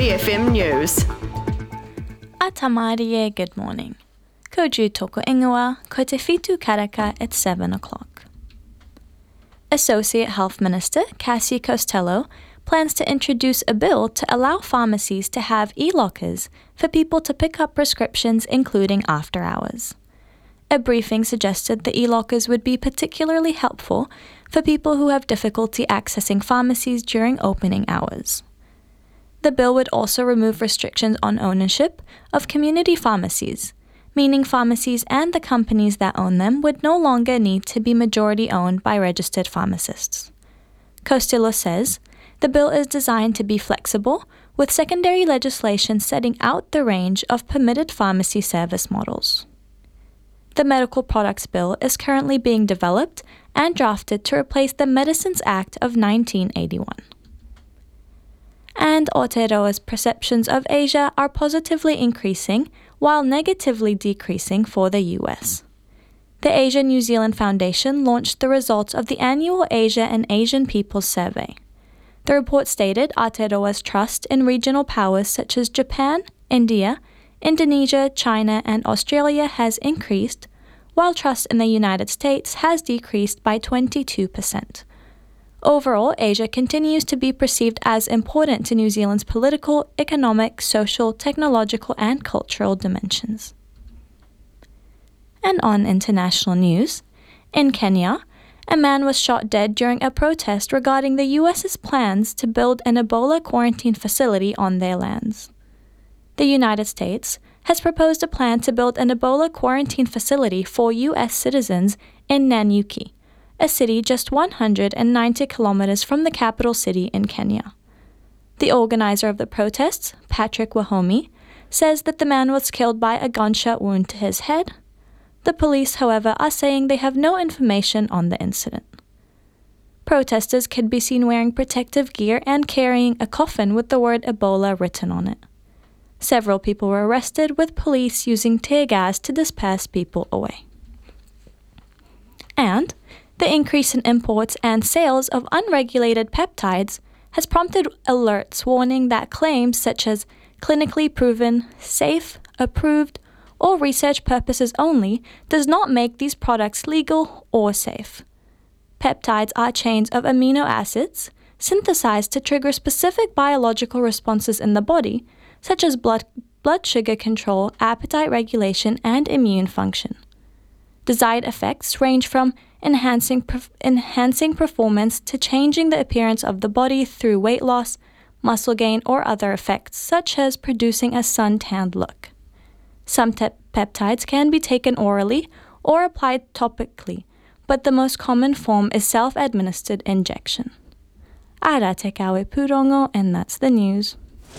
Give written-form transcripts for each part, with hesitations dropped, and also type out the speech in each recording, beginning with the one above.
BFM News. Atamarie, good morning. Ko ju toko ingoa, ko te fitu karaka at 7 o'clock. Associate Health Minister Cassie Costello plans to introduce a bill to allow pharmacies to have e-lockers for people to pick up prescriptions including after hours. A briefing suggested the e-lockers would be particularly helpful for people who have difficulty accessing pharmacies during opening hours. The bill would also remove restrictions on ownership of community pharmacies, meaning pharmacies and the companies that own them would no longer need to be majority owned by registered pharmacists. Costello says the bill is designed to be flexible, with secondary legislation setting out the range of permitted pharmacy service models. The Medical Products Bill is currently being developed and drafted to replace the Medicines Act of 1981. And Aotearoa's perceptions of Asia are positively increasing while negatively decreasing for the US. The Asia New Zealand Foundation launched the results of the annual Asia and Asian Peoples Survey. The report stated Aotearoa's trust in regional powers such as Japan, India, Indonesia, China, and Australia has increased, while trust in the United States has decreased by 22%. Overall, Asia continues to be perceived as important to New Zealand's political, economic, social, technological, and cultural dimensions. And on international news, in Kenya, a man was shot dead during a protest regarding the US's plans to build an Ebola quarantine facility on their lands. The United States has proposed a plan to build an Ebola quarantine facility for US citizens in Nanyuki, a city just 190 kilometers from the capital city in Kenya. The organizer of the protests, Patrick Wahome, says that the man was killed by a gunshot wound to his head. The police, however, are saying they have no information on the incident. Protesters could be seen wearing protective gear and carrying a coffin with the word Ebola written on it. Several people were arrested, with police using tear gas to disperse people away. And the increase in imports and sales of unregulated peptides has prompted alerts warning that claims such as clinically proven, safe, approved, or research purposes only does not make these products legal or safe. Peptides are chains of amino acids synthesized to trigger specific biological responses in the body, such as blood sugar control, appetite regulation, and immune function. Desired effects range from enhancing performance to changing the appearance of the body through weight loss, muscle gain, or other effects, such as producing a sun-tanned look. Some peptides can be taken orally or applied topically, but the most common form is self-administered injection. Ara te kawe purongo, and that's the news.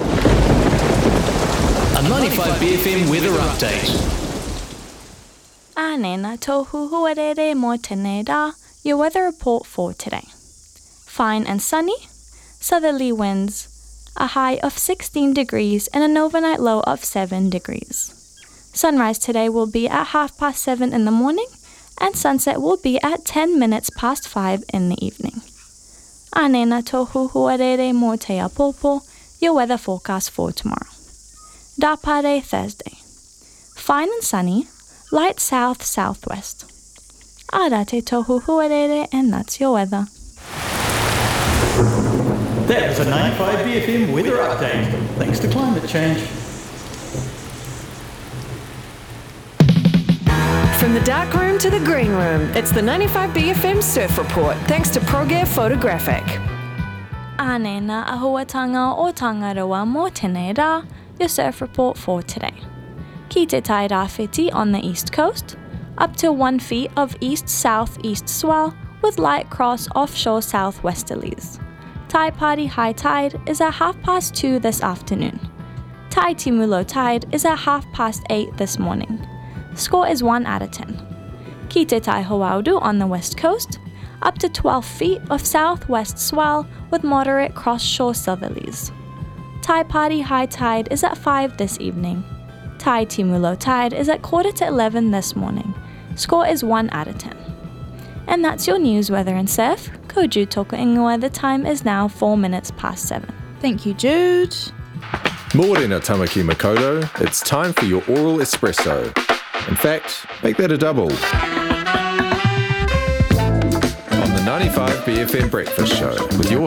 A 95 BFM weather update. Anena tohu huarere mo tēnei rā, your weather report for today. Fine and sunny, southerly winds, a high of 16 degrees and an overnight low of 7 degrees. Sunrise today will be at 7:30 in the morning, and sunset will be at 10 minutes past 5 in the evening. Anena tohu huarere mo te apopo, your weather forecast for tomorrow. Dapare Thursday. Fine and sunny, light south-southwest. Ara te tohu huarere, and that's your weather. That was a 95 BFM weather update. Thanks to climate change. From the dark room to the green room, it's the 95 BFM Surf Report, thanks to ProGear Photographic. Anena ahuatanga o Tangaroa mo tēnei rā, your surf report for today. Ki te tai rāwhiti on the east coast, up to 1 feet of east-southeast swell with light cross offshore southwesterlies. Tai Party high tide is at 2:30 this afternoon. Tai Timu low tide is at 8:30 this morning. Score is 1 out of 10. Ki te tai Hoaudu on the west coast, up to 12 feet of southwest swell with moderate cross-shore southerlies. Tai Party high tide is at 5 this evening. Tai Timu low tide is at 10:45 this morning. Score is 1 out of 10. And that's your news, weather and surf. Ko ju toko ingoa, the time is now 4 minutes past 7. Thank you, Jude. Morena Tamaki Makoto, it's time for your oral espresso. In fact, make that a double. On the 95BFM Breakfast Show with your